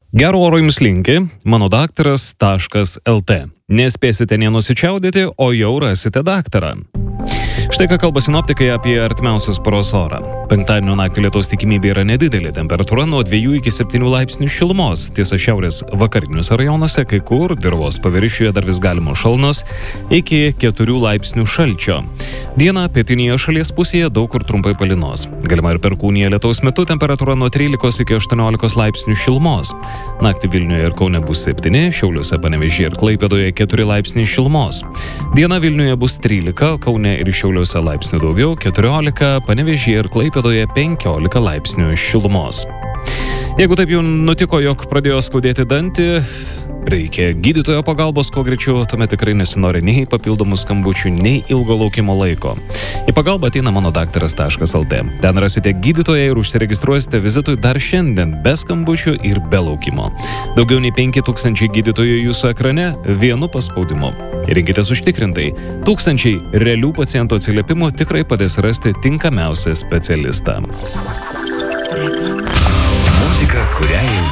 Gero oro jums linki manodaktaras.lt. Nespėsite nenusičiaudėti, o jau rasite daktarą. Štai ką kalba sinoptikai apie artimiausios paros orą. Penktadienio naktį lietaus tikimybė yra nedidelė, temperatūra nuo 2 iki 7 laipsnių šilumos. Tiesa, šiaurės vakariniuose rajonuose, kai kur dirvos paviršiuje dar vis galimos šalnos, iki 4 laipsnių šalčio. Dieną pietinėje šalies pusėje daug kur trumpai palynos. Galima ir perkūnija lietaus metu, temperatūra nuo 13 iki 18 laipsnių šilumos. Naktį Vilniuje ir Kaune bus 7, Šiauliuose, Panevėžyje ir Klaipėdoje 4 laipsniai šilumos. Diena Vilniuje bus 13, Kaune ir Šiauliuose laipsnių daugiau, 14, Panevėžyje ir Klaipėdoje 15 laipsnių šilumos. Jeigu taip jau nutiko, jog pradėjo skaudėti dantį, reikia gydytojo pagalbos kuo greičiau, tuomet tikrai nesinori nei papildomų skambučių, nei ilgo laukimo laiko. Į pagalbą ateina manodaktaras.lt. Ten rasite gydytoją ir užsiregistruosite vizitui dar šiandien, be skambučių ir be laukimo. Daugiau nei 5000 gydytojų jūsų ekrane vienu paspaudimu. Rinkitės užtikrintai. Tūkstančiai realių pacientų atsiliepimų tikrai padės rasti tinkamiausią specialistą. Muzika, kurią